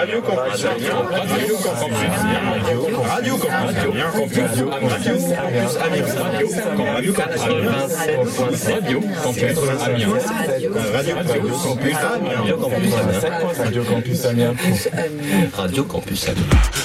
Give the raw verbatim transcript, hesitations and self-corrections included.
Radio Campus Amiens. Radio Campus Amiens. Radio Campus Amiens. Radio Campus Amiens. Radio Campus Amiens. Radio Campus Amiens. Radio Campus Amiens. Radio Campus Amiens. Radio Campus Amiens.